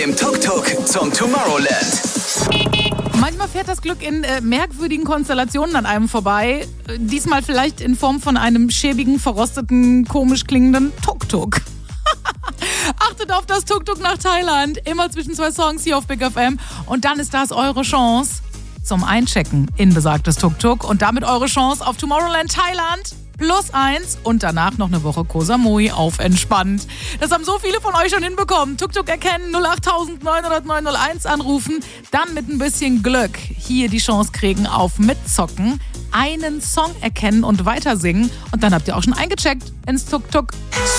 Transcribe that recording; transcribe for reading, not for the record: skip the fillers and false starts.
Im Tuk-Tuk zum Tomorrowland. Manchmal fährt das Glück in merkwürdigen Konstellationen an einem vorbei. Diesmal vielleicht in Form von einem schäbigen, verrosteten, komisch klingenden Tuk-Tuk. Achtet auf das Tuk-Tuk nach Thailand. Immer zwischen 2 Songs hier auf Big FM. Und dann ist das eure Chance zum Einchecken in besagtes Tuk-Tuk. Und damit eure Chance auf Tomorrowland Thailand. +1 und danach noch eine Woche Koh Samui auf entspannt. Das haben so viele von euch schon hinbekommen. Tuk-Tuk erkennen, 08000 900 901 anrufen, dann mit ein bisschen Glück hier die Chance kriegen auf Mitzocken, einen Song erkennen und weiter singen und dann habt ihr auch schon eingecheckt ins Tuk-Tuk.